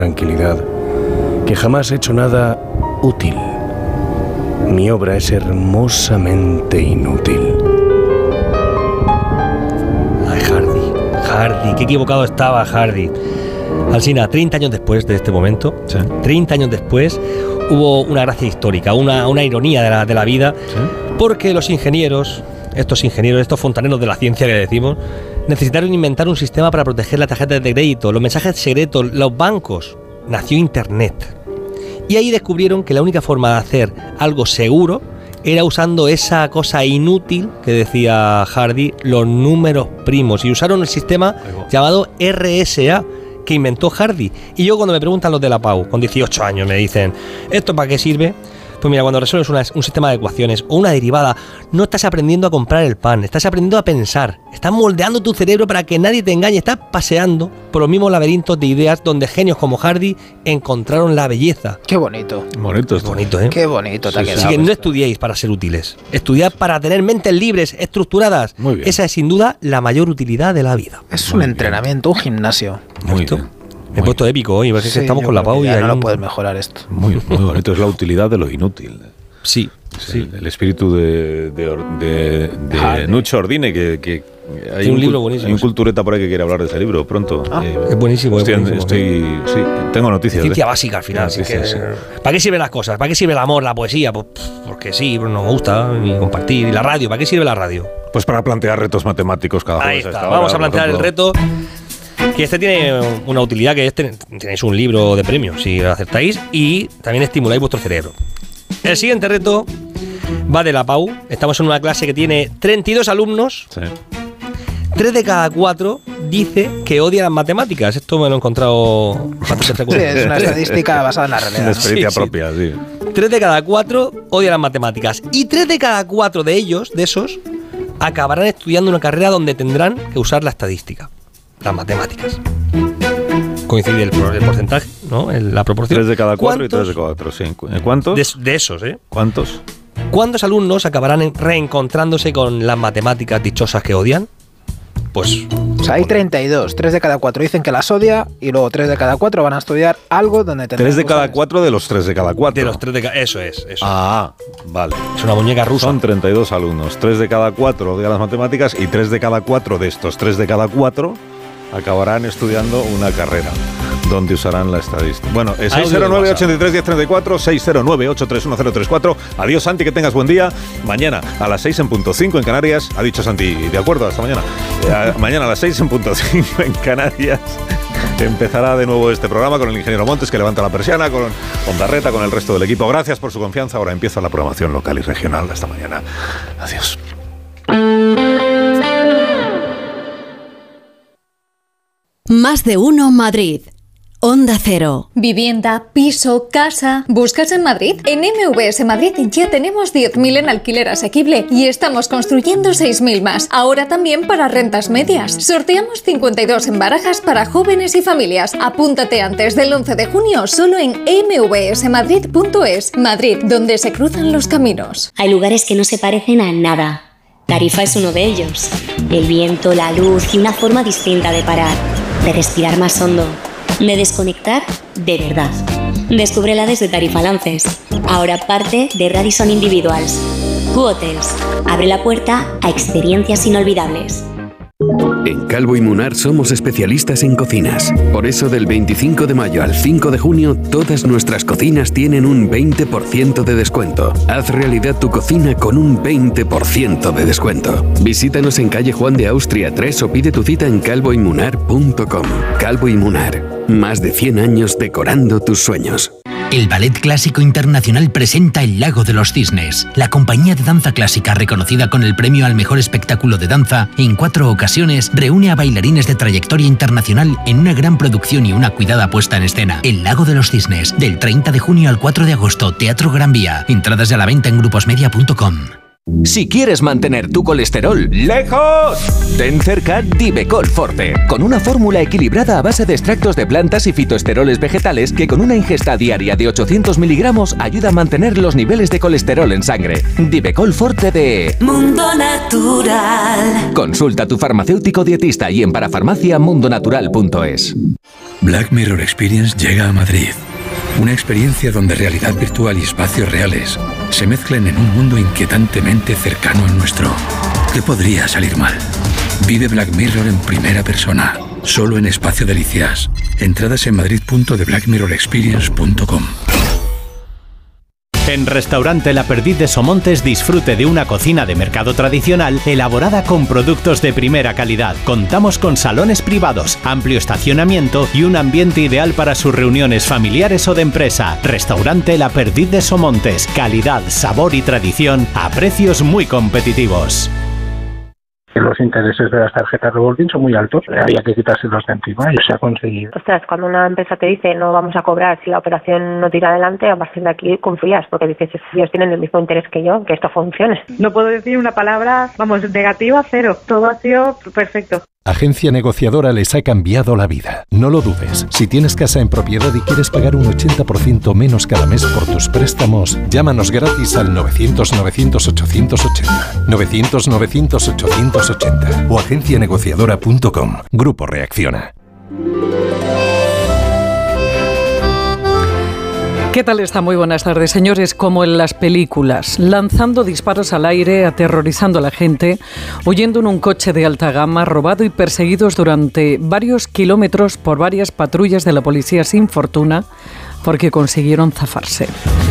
tranquilidad, que jamás he hecho nada útil. Mi obra es hermosamente inútil. Ay, Hardy, qué equivocado estaba Hardy. Alsina, 30 años después de este momento, sí. 30 años después, hubo una gracia histórica, una ironía de la vida, sí. Porque los ingenieros, estos fontaneros de la ciencia que decimos, necesitaron inventar un sistema para proteger las tarjetas de crédito, los mensajes secretos, los bancos. Nació Internet. Y ahí descubrieron que la única forma de hacer algo seguro era usando esa cosa inútil que decía Hardy, los números primos. Y usaron el sistema llamado RSA, que inventó Hardy. Y yo, cuando me preguntan los de la PAU, con 18 años, me dicen, ¿esto para qué sirve? Pues mira, cuando resuelves un sistema de ecuaciones o una derivada, no estás aprendiendo a comprar el pan, estás aprendiendo a pensar, estás moldeando tu cerebro para que nadie te engañe, estás paseando por los mismos laberintos de ideas donde genios como Hardy encontraron la belleza. Qué bonito. Bonito esto. Bonito, ¿eh? Qué bonito te ha quedado. Así que no estudiéis para ser útiles, estudiad para tener mentes libres, estructuradas. Muy bien. Esa es sin duda la mayor utilidad de la vida. Es un entrenamiento, un gimnasio. Muy bien. Me he puesto épico hoy, porque estamos con la PAU y ya no puedes mejorar esto. Muy bonito, es la utilidad de lo inútil. Sí. El espíritu de Nuccio Ordine, que hay un libro buenísimo. Hay un cultureta por ahí que quiere hablar de ese libro pronto. Es buenísimo. Tengo noticias. Ciencia básica al final. Sí. ¿Para qué sirven las cosas? ¿Para qué sirve el amor, la poesía? Pues porque sí, nos gusta y compartir. ¿Y la radio? ¿Para qué sirve la radio? Pues para plantear retos matemáticos cada jueves. Ahí está. Vamos a plantear el reto. Que tiene una utilidad, que tenéis un libro de premio si lo acertáis, y también estimuláis vuestro cerebro. El siguiente reto va de la PAU. Estamos en una clase que tiene 32 alumnos. Sí. 3 de cada 4 dice que odia las matemáticas. Esto me lo he encontrado bastante frecuente. Sí, es una estadística basada en la realidad. Una experiencia propia, sí. 3 de cada 4 odian las matemáticas. Y 3 de cada 4 de esos, acabarán estudiando una carrera donde tendrán que usar la estadística. Las matemáticas. Coincide el porcentaje, ¿no? La proporción. 3 de cada 4 y 3 de cada 4, sí. ¿Cuántos? De esos, ¿eh? ¿Cuántos? ¿Cuántos alumnos acabarán reencontrándose con las matemáticas dichosas que odian? Pues... O sea, hay 32. 3 de cada 4 dicen que las odia y luego 3 de cada 4 van a estudiar algo donde tendrán 3 de cada 4 de los 3 de cada 4. De los 3 de cada... Eso es. Ah, vale. Es una muñeca rusa. Son 32 alumnos. 3 de cada 4 odian las matemáticas y 3 de cada 4 de estos 3 de cada 4 acabarán estudiando una carrera donde usarán la estadística. Bueno, 609-83-1034, 609-831-034. Adiós, Santi, que tengas buen día. Mañana a las 6 en punto 5 en Canarias. Ha dicho Santi, de acuerdo, hasta mañana. Mañana a las 6 en punto 5 en Canarias. Empezará de nuevo este programa con el ingeniero Montes, que levanta la persiana, con Ondarreta, con el resto del equipo. Gracias por su confianza. Ahora empieza la programación local y regional. Hasta mañana. Adiós. Más de uno Madrid. Onda Cero. Vivienda, piso, casa. ¿Buscas en Madrid? En MVS Madrid ya tenemos 10.000 en alquiler asequible y estamos construyendo 6.000 más. Ahora también para rentas medias. Sorteamos 52 en barajas para jóvenes y familias. Apúntate antes del 11 de junio solo en mvsmadrid.es. Madrid, donde se cruzan los caminos. Hay lugares que no se parecen a nada. Tarifa es uno de ellos. El viento, la luz y una forma distinta de parar, de respirar más hondo, de desconectar de verdad. Descúbrela desde Tarifa Lances, ahora parte de Radisson Individuals. Q-Hotels abre la puerta a experiencias inolvidables. En Calvo y Munar somos especialistas en cocinas. Por eso del 25 de mayo al 5 de junio todas nuestras cocinas tienen un 20% de descuento. Haz realidad tu cocina con un 20% de descuento. Visítanos en calle Juan de Austria 3 o pide tu cita en calvoymunar.com. Calvo y Munar, más de 100 años decorando tus sueños. El Ballet Clásico Internacional presenta El Lago de los Cisnes. La compañía de danza clásica, reconocida con el premio al mejor espectáculo de danza, en 4 ocasiones reúne a bailarines de trayectoria internacional en una gran producción y una cuidada puesta en escena. El Lago de los Cisnes, del 30 de junio al 4 de agosto, Teatro Gran Vía. Entradas ya a la venta en gruposmedia.com. Si quieres mantener tu colesterol lejos, ten cerca Divecol Forte, con una fórmula equilibrada a base de extractos de plantas y fitoesteroles vegetales que con una ingesta diaria de 800 miligramos ayuda a mantener los niveles de colesterol en sangre. Divecol Forte de Mundo Natural. Consulta a tu farmacéutico dietista y en parafarmacia mundonatural.es. Black Mirror Experience llega a Madrid. Una experiencia donde realidad virtual y espacios reales se mezclan en un mundo inquietantemente cercano al nuestro. ¿Qué podría salir mal? Vive Black Mirror en primera persona, solo en Espacio Delicias. Entradas en madrid.theblackmirrorexperience.com. En Restaurante La Perdiz de Somontes disfrute de una cocina de mercado tradicional elaborada con productos de primera calidad. Contamos con salones privados, amplio estacionamiento y un ambiente ideal para sus reuniones familiares o de empresa. Restaurante La Perdiz de Somontes. Calidad, sabor y tradición a precios muy competitivos. Los intereses de las tarjetas revolving son muy altos, había que quitárselos de encima y se ha conseguido. Ostras, cuando una empresa te dice no vamos a cobrar si la operación no tira adelante, a partir de aquí confías, porque dices, ellos tienen el mismo interés que yo, que esto funcione. No puedo decir una palabra, negativa, cero. Todo ha sido perfecto. Agencia Negociadora les ha cambiado la vida. No lo dudes. Si tienes casa en propiedad y quieres pagar un 80% menos cada mes por tus préstamos, llámanos gratis al 900-900-880. 900-900-880 o agencianegociadora.com. Grupo Reacciona. ¿Qué tal está? Muy buenas tardes, señores. Como en las películas, lanzando disparos al aire, aterrorizando a la gente, huyendo en un coche de alta gama, robado y perseguidos durante varios kilómetros por varias patrullas de la policía sin fortuna, porque consiguieron zafarse.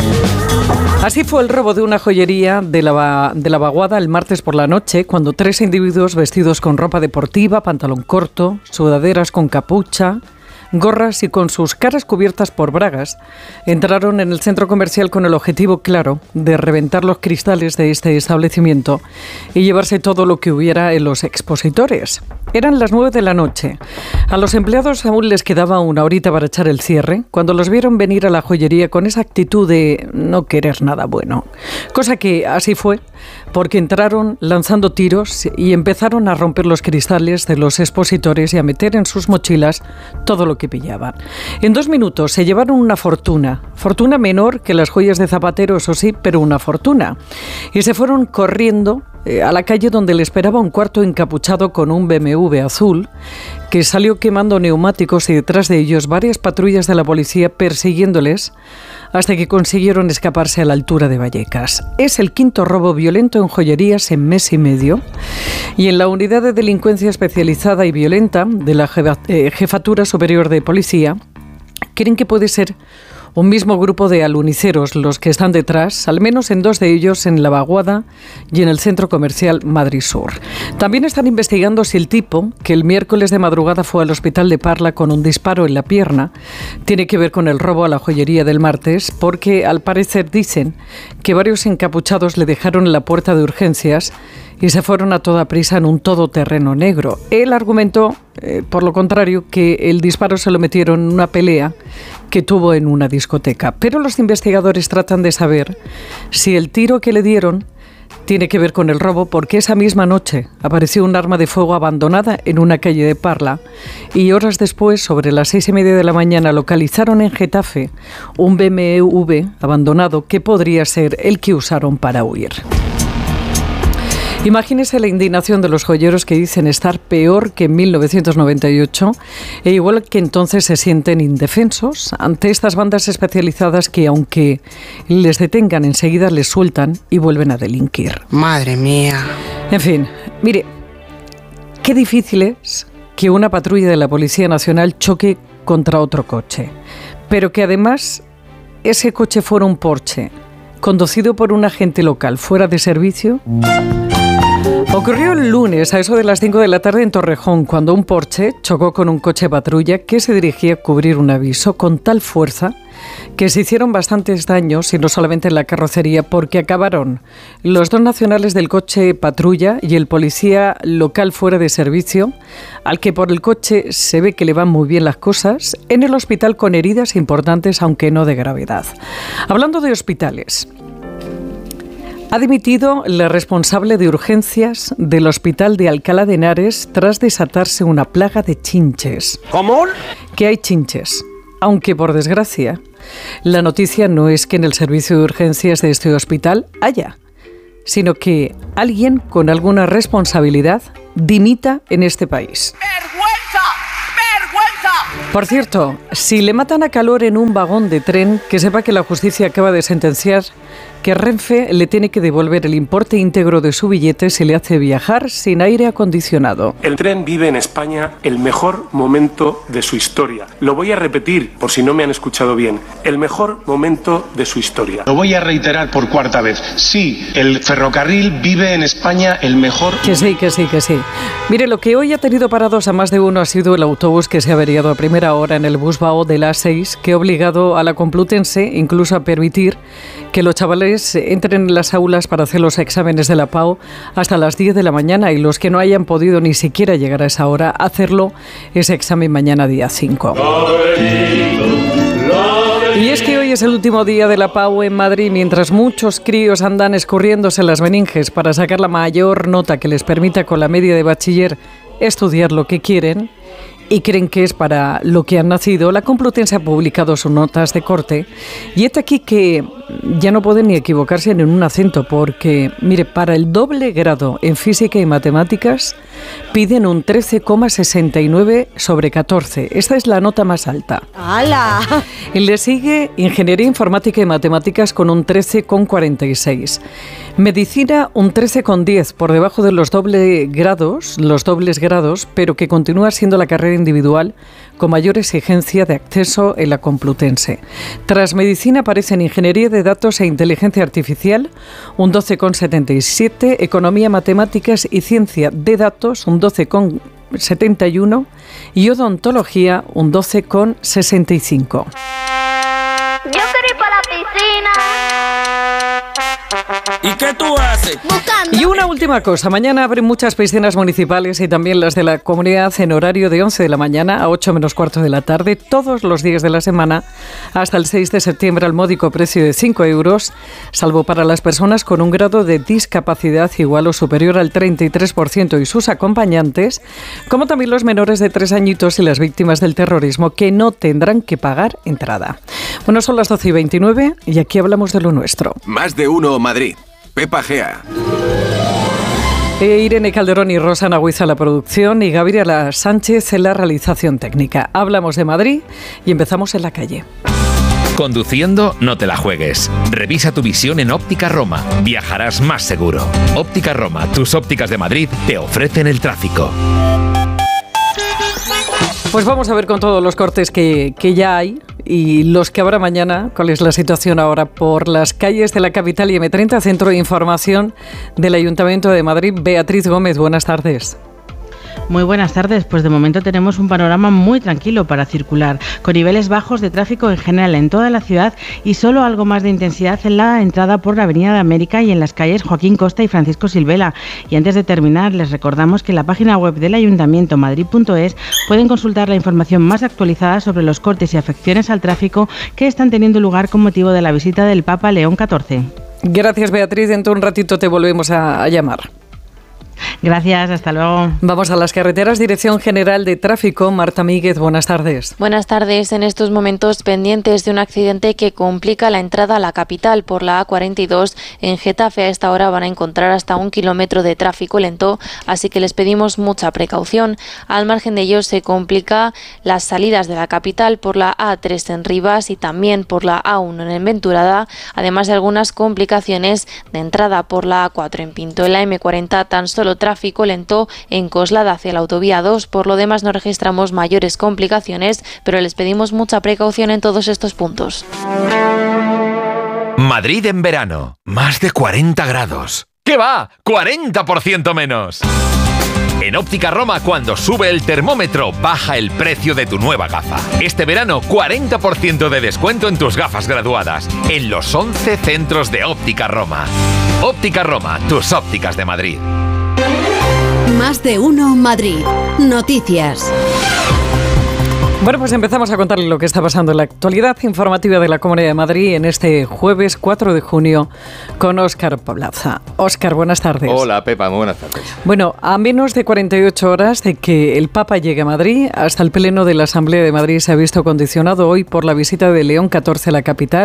Así fue el robo de una joyería de la Vaguada el martes por la noche, cuando 3 individuos vestidos con ropa deportiva, pantalón corto, sudaderas con capucha, gorras y con sus caras cubiertas por bragas, entraron en el centro comercial con el objetivo claro de reventar los cristales de este establecimiento y llevarse todo lo que hubiera en los expositores. Eran las 9 de la noche. A los empleados aún les quedaba una horita para echar el cierre, cuando los vieron venir a la joyería con esa actitud de no querer nada bueno. Cosa que así fue, porque entraron lanzando tiros y empezaron a romper los cristales de los expositores y a meter en sus mochilas todo lo que pillaban. En 2 minutos se llevaron una fortuna menor que las joyas de Zapatero, eso sí, pero una fortuna. Y se fueron corriendo a la calle donde le esperaba un cuarto encapuchado con un BMW azul que salió quemando neumáticos y detrás de ellos varias patrullas de la policía persiguiéndoles hasta que consiguieron escaparse a la altura de Vallecas. Es el 5º robo violento en joyerías en mes y medio y en la unidad de delincuencia especializada y violenta de la Jefatura Superior de Policía creen que puede ser un mismo grupo de aluniceros los que están detrás, al menos en 2 de ellos en La Vaguada y en el centro comercial Madrid Sur. También están investigando si el tipo, que el miércoles de madrugada fue al hospital de Parla con un disparo en la pierna, tiene que ver con el robo a la joyería del martes, porque al parecer dicen que varios encapuchados le dejaron en la puerta de urgencias y se fueron a toda prisa en un todoterreno negro. Él argumentó, por lo contrario, que el disparo se lo metieron en una pelea que tuvo en una discoteca. Pero los investigadores tratan de saber si el tiro que le dieron tiene que ver con el robo, porque esa misma noche apareció un arma de fuego abandonada en una calle de Parla y horas después, sobre las 6:30 de la mañana, localizaron en Getafe un BMW abandonado que podría ser el que usaron para huir. Imagínese la indignación de los joyeros que dicen estar peor que en 1998 e igual que entonces se sienten indefensos ante estas bandas especializadas que, aunque les detengan, enseguida les sueltan y vuelven a delinquir. Madre mía. En fin, mire, qué difícil es que una patrulla de la Policía Nacional choque contra otro coche, pero que además ese coche fuera un Porsche conducido por un agente local fuera de servicio. Ocurrió el lunes a eso de las 5 de la tarde en Torrejón, cuando un Porsche chocó con un coche patrulla que se dirigía a cubrir un aviso con tal fuerza que se hicieron bastantes daños, y no solamente en la carrocería, porque acabaron los 2 nacionales del coche patrulla y el policía local fuera de servicio, al que por el coche se ve que le van muy bien las cosas, en el hospital con heridas importantes, aunque no de gravedad. Hablando de hospitales, ha dimitido la responsable de urgencias del Hospital de Alcalá de Henares tras desatarse una plaga de chinches. ¿Cómo? Que hay chinches, aunque por desgracia la noticia no es que en el servicio de urgencias de este hospital haya, sino que alguien con alguna responsabilidad dimita en este país. ¡Vergüenza! ¡Vergüenza! Por cierto, si le matan a calor en un vagón de tren, que sepa que la justicia acaba de sentenciar que Renfe le tiene que devolver el importe íntegro de su billete si le hace viajar sin aire acondicionado. El tren vive en España el mejor momento de su historia. Lo voy a repetir por si no me han escuchado bien. El mejor momento de su historia. Lo voy a reiterar por cuarta vez. Sí, el ferrocarril vive en España el mejor... Que sí. Mire, lo que hoy ha tenido parados a más de uno ha sido el autobús que se ha averiado a primera hora en el Busbao de la A6, que ha obligado a la Complutense incluso a permitir que los chavales entren en las aulas para hacer los exámenes de la PAU hasta las 10 de la mañana y los que no hayan podido ni siquiera llegar a esa hora, hacerlo ese examen mañana día 5. Y es que hoy es el último día de la PAU en Madrid, mientras muchos críos andan escurriéndose las meninges para sacar la mayor nota que les permita con la media de bachiller estudiar lo que quieren y creen que es para lo que han nacido. La Complutense ha publicado sus notas de corte y es aquí que ya no pueden ni equivocarse en un acento, porque, mire, para el doble grado en física y matemáticas piden un 13,69 sobre 14. Esta es la nota más alta. ¡Hala! Y le sigue Ingeniería Informática y Matemáticas con un 13,46. Medicina un 13,10, por debajo de los dobles grados, pero que continúa siendo la carrera individual con mayor exigencia de acceso en la Complutense. Tras Medicina aparecen Ingeniería de Datos e Inteligencia Artificial, un 12,77, Economía, Matemáticas y Ciencia de Datos, un 12,71 y Odontología, un 12,65. Yo quiero ir para la piscina. ¿Y qué tú haces? Y una última cosa, mañana abren muchas piscinas municipales y también las de la comunidad en horario de 11 de la mañana a 8 menos cuarto de la tarde, todos los días de la semana, hasta el 6 de septiembre al módico precio de 5 euros, salvo para las personas con un grado de discapacidad igual o superior al 33% y sus acompañantes, como también los menores de 3 añitos y las víctimas del terrorismo, que no tendrán que pagar entrada. Bueno, son las 12:29 y aquí hablamos de lo nuestro. Más de uno Madrid. Pepa Gea. Irene Calderón y Rosana Huiza la producción y Gabriela Sánchez en la realización técnica. Hablamos de Madrid y empezamos en la calle. Conduciendo, no te la juegues. Revisa tu visión en Óptica Roma. Viajarás más seguro. Óptica Roma, tus ópticas de Madrid, te ofrecen el tráfico. Pues vamos a ver con todos los cortes que ya hay y los que habrá mañana, cuál es la situación ahora por las calles de la capital y M30, Centro de Información del Ayuntamiento de Madrid. Beatriz Gómez, buenas tardes. Muy buenas tardes, pues de momento tenemos un panorama muy tranquilo para circular, con niveles bajos de tráfico en general en toda la ciudad y solo algo más de intensidad en la entrada por la Avenida de América y en las calles Joaquín Costa y Francisco Silvela. Y antes de terminar, les recordamos que en la página web del Ayuntamiento, madrid.es, pueden consultar la información más actualizada sobre los cortes y afecciones al tráfico que están teniendo lugar con motivo de la visita del Papa León XIV. Gracias, Beatriz. Dentro de un ratito te volvemos a llamar. Gracias, hasta luego. Vamos a las carreteras. Dirección General de Tráfico, Marta Míguez, buenas tardes. Buenas tardes. En estos momentos pendientes de un accidente que complica la entrada a la capital por la A42 en Getafe. A esta hora van a encontrar hasta 1 kilómetro de tráfico lento, así que les pedimos mucha precaución. Al margen de ello se complica las salidas de la capital por la A3 en Rivas y también por la A1 en Venturada, además de algunas complicaciones de entrada por la A4 en Pinto. En la M40 tan solo tráfico lento en Coslada hacia la autovía 2. Por lo demás no registramos mayores complicaciones, pero les pedimos mucha precaución en todos estos puntos. Madrid en verano. Más de 40 grados. ¿Qué va? ¡40% menos! En Óptica Roma, cuando sube el termómetro, baja el precio de tu nueva gafa. Este verano, 40% de descuento en tus gafas graduadas. En los 11 centros de Óptica Roma. Óptica Roma, tus ópticas de Madrid. Más de uno Madrid. Noticias. Bueno, pues empezamos a contarle lo que está pasando en la actualidad informativa de la Comunidad de Madrid en este jueves 4 de junio con Óscar Poblaza. Óscar, buenas tardes. Hola, Pepa, muy buenas tardes. Bueno, a menos de 48 horas de que el Papa llegue a Madrid, hasta el Pleno de la Asamblea de Madrid se ha visto condicionado hoy por la visita de León XIV a la capital,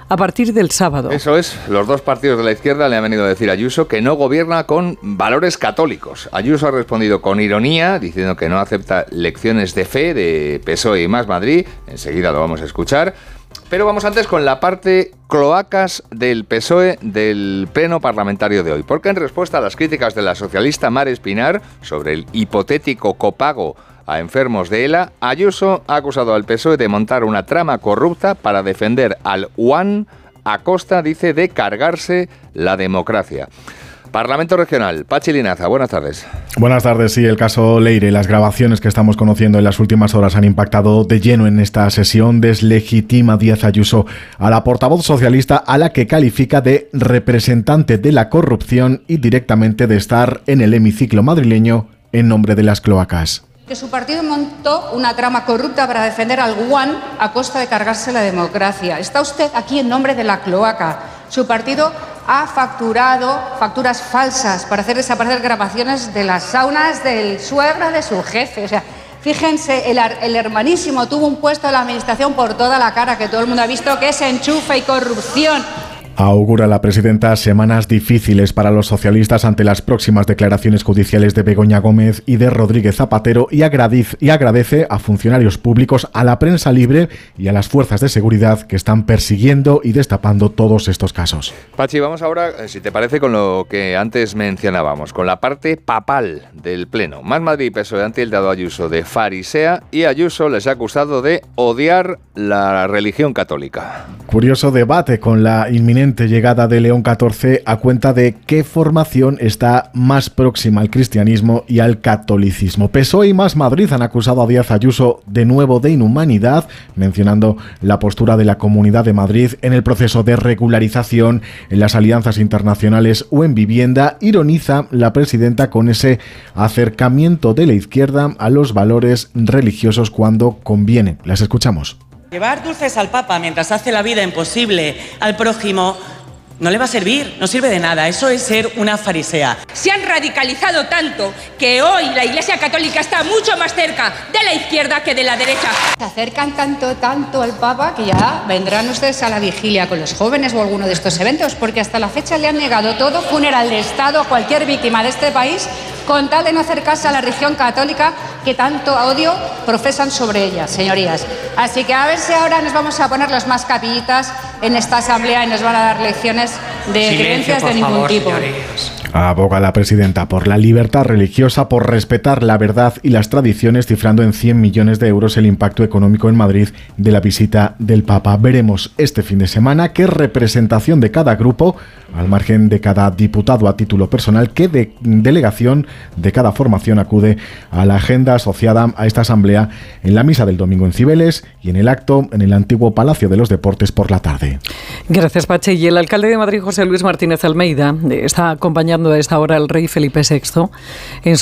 a partir del sábado. Eso es, los dos partidos de la izquierda le han venido a decir a Ayuso que no gobierna con valores católicos. Ayuso ha respondido con ironía, diciendo que no acepta lecciones de fe de PSOE y Más Madrid. Enseguida lo vamos a escuchar. Pero vamos antes con la parte cloacas del PSOE del pleno parlamentario de hoy. Porque en respuesta a las críticas de la socialista Mar Espinar sobre el hipotético copago a enfermos de ELA, Ayuso ha acusado al PSOE de montar una trama corrupta para defender al UAN a costa, dice, de cargarse la democracia. Parlamento Regional, Pachi Linaza, buenas tardes. Buenas tardes, sí, el caso Leire. Las grabaciones que estamos conociendo en las últimas horas han impactado de lleno en esta sesión. Deslegitima Díaz Ayuso a la portavoz socialista, a la que califica de representante de la corrupción y directamente de estar en el hemiciclo madrileño en nombre de las cloacas. Que su partido montó una trama corrupta para defender al UAN a costa de cargarse la democracia. Está usted aquí en nombre de la cloaca. Su partido ha facturado facturas falsas para hacer desaparecer grabaciones de las saunas del suegro de su jefe. O sea, fíjense, el hermanísimo tuvo un puesto en la administración por toda la cara, que todo el mundo ha visto que es enchufe y corrupción. Augura la presidenta semanas difíciles para los socialistas ante las próximas declaraciones judiciales de Begoña Gómez y de Rodríguez Zapatero y agradece a funcionarios públicos, a la prensa libre y a las fuerzas de seguridad que están persiguiendo y destapando todos estos casos. Pachi, vamos ahora, si te parece, con lo que antes mencionábamos, con la parte papal del Pleno. Más Madrid y PSOE han tildado a Ayuso de farisea y Ayuso les ha acusado de odiar la religión católica. Curioso debate con la inminente llegada de León XIV a cuenta de qué formación está más próxima al cristianismo y al catolicismo. PSOE y Más Madrid han acusado a Díaz Ayuso de nuevo de inhumanidad, mencionando la postura de la Comunidad de Madrid en el proceso de regularización, en las alianzas internacionales o en vivienda. Ironiza la presidenta con ese acercamiento de la izquierda a los valores religiosos cuando conviene. Las escuchamos. Llevar dulces al Papa mientras hace la vida imposible al prójimo no le va a servir, no sirve de nada. Eso es ser una farisea. Se han radicalizado tanto que hoy la Iglesia Católica está mucho más cerca de la izquierda que de la derecha. Se acercan tanto al Papa que ya vendrán ustedes a la vigilia con los jóvenes o alguno de estos eventos, porque hasta la fecha le han negado todo funeral de Estado a cualquier víctima de este país con tal de no acercarse a la religión católica que tanto odio profesan sobre ella, señorías. Así que a ver si ahora nos vamos a poner los más capillitas en esta asamblea y nos van a dar lecciones de creencias de ningún tipo. Señorías. Aboga la presidenta por la libertad religiosa, por respetar la verdad y las tradiciones, cifrando en 100 millones de euros el impacto económico en Madrid de la visita del Papa. Veremos este fin de semana qué representación de cada grupo, al margen de cada diputado a título personal, qué delegación de cada formación acude a la agenda asociada a esta asamblea en la misa del domingo en Cibeles y en el acto en el antiguo Palacio de los Deportes por la tarde. Gracias, Pache. Y el alcalde de Madrid, José Luis Martínez Almeida, está acompañando a esta hora al rey Felipe VI en